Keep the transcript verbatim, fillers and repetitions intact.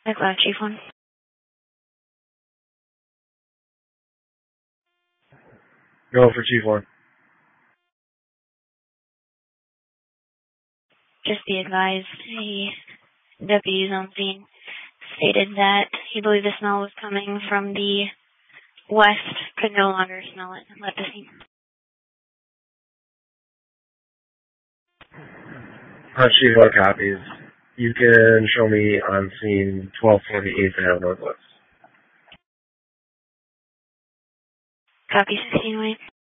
McLeod, Chief one. Go for Chief one. Just be advised, the deputies on scene stated that he believed the smell was coming from the west, could no longer smell it, and left the scene. Uh, Chief one copies. You can show me on scene twelve forty-eight Vale Northwest. Copy, sixteen Wayne.